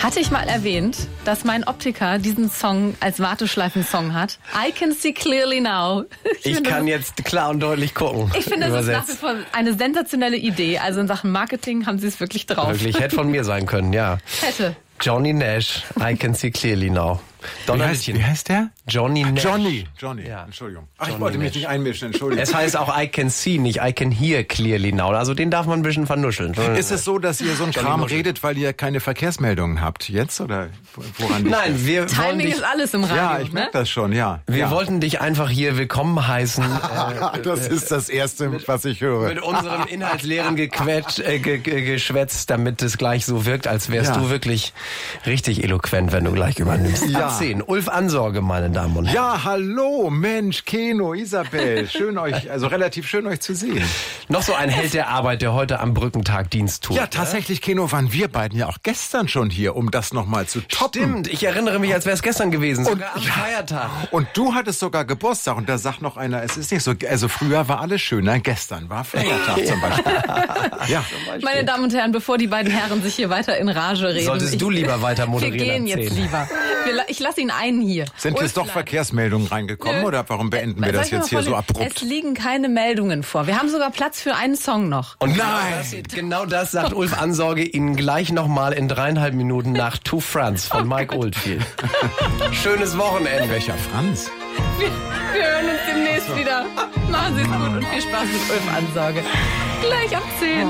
Hatte ich mal erwähnt, dass mein Optiker diesen Song als Warteschleifen-Song hat? I can see clearly now. Ich kann jetzt klar und deutlich gucken. Ich finde, das ist nach wie vor eine sensationelle Idee. Also in Sachen Marketing haben sie es wirklich drauf. Wirklich, hätte von mir sein können, ja. Hätte. Johnny Nash, I can see clearly now. Wie heißt der? Johnny Nash. Johnny, Ja. Entschuldigung. Ach, Johnny ich wollte mich Nash. nicht einmischen, Entschuldigung. Es heißt auch I can see, nicht I can hear clearly now. Also den darf man ein bisschen vernuscheln. Ist es so, dass ihr so einen Johnny Kram Nuschel. redet, weil ihr keine Verkehrsmeldungen habt jetzt? Oder woran liegt Nein, das? wir wollen Timing dich, ist alles im Radio. Ja, ich ne? merke das schon, ja. wir wollten dich einfach hier willkommen heißen. Das ist das Erste, was ich höre. Mit unserem inhaltsleeren Geschwätz, damit es gleich so wirkt, als wärst Ja. du wirklich richtig eloquent, wenn du gleich übernimmst. Ja. Ab 10. Ulf Ansorge, meine Damen und Herren. Ja, hallo, Mensch, Keno, Isabel. Relativ schön euch zu sehen. Noch so ein Held der Arbeit, der heute am Brückentag Dienst tut. Ja, tatsächlich, Keno, waren wir beiden ja auch gestern schon hier, um das nochmal zu toppen. Stimmt, ich erinnere mich, als wäre es gestern gewesen, sogar am Feiertag. Und du hattest sogar Geburtstag und da sagt noch einer, es ist nicht so, also früher war alles schöner, gestern war Feiertag zum Beispiel. Ja. Meine Damen und Herren, bevor die beiden Herren sich hier weiter in Rage reden. Solltest du lieber weiter moderieren. Wir gehen ab jetzt 10. lieber. Ich lasse ihn einen hier. Sind Ulf jetzt doch bleibt. Verkehrsmeldungen reingekommen Nö. oder warum beenden wir Soll das ich mal jetzt hier so vorlesen? abrupt? Es liegen keine Meldungen vor. Wir haben sogar Platz für einen Song noch. Und Nein. genau das sagt Ulf Ansorge Ihnen gleich nochmal in 3,5 Minuten nach Two Fronts von Mike Oldfield. Schönes Wochenende. Welcher Franz? Wir hören uns demnächst wieder. Machen Sie es gut und viel Spaß mit Ulf Ansorge. Gleich ab 10.